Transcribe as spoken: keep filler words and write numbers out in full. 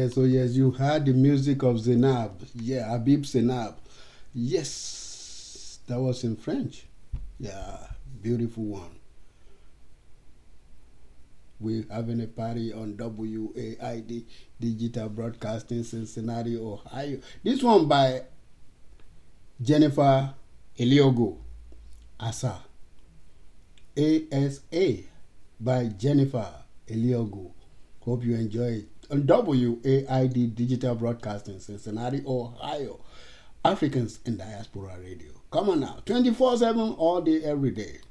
yes, oh yes. You heard the music of Zainab. Yeah, Habib Zainab. Yes, that was in French. Yeah, beautiful one. We're having a party on W A I D Digital Broadcasting, Cincinnati, Ohio. This one by Jennifer Eliogo. Asa. A S A by Jennifer Eliogo. Hope you enjoy it. On W A I D Digital Broadcasting, Cincinnati, Ohio. Africans in Diaspora Radio. Come on now. twenty-four seven all day, every day.